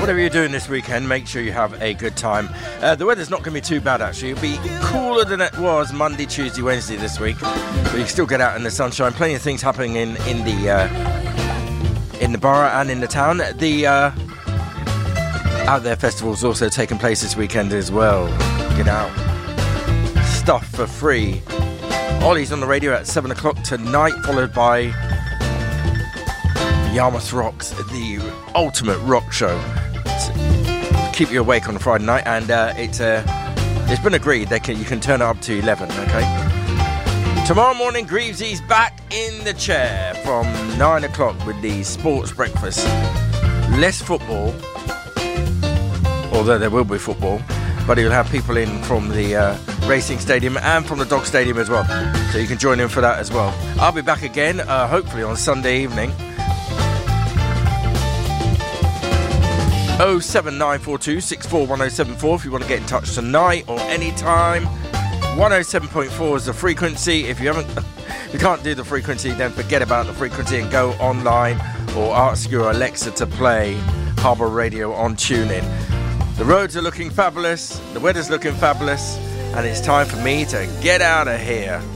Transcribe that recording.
Whatever you're doing this weekend, make sure you have a good time. The weather's not going to be too bad, actually. It'll be cooler than it was Monday, Tuesday, Wednesday this week. But you can still get out in the sunshine. Plenty of things happening in the borough and in the town. The Out There Festival's also taking place this weekend as well. Get out. Stuff for free. Ollie's on the radio at 7 o'clock tonight, followed by Yarmouth Rocks, the ultimate rock show. Keep you awake on a Friday night, and it's been agreed that you can turn it up to 11, okay? Tomorrow morning, Greavesy's back in the chair from 9 o'clock with the sports breakfast. Less football, although there will be football, but he'll have people in from the racing stadium and from the dog stadium as well, so you can join in for that as well. I'll be back again, hopefully on Sunday evening. 07942 641074 if you want to get in touch tonight or anytime. 107.4 is the frequency. If you can't do the frequency, then forget about the frequency and go online or ask your Alexa to play Harbour Radio on TuneIn. The roads are looking fabulous, the weather's looking fabulous, and it's time for me to get out of here.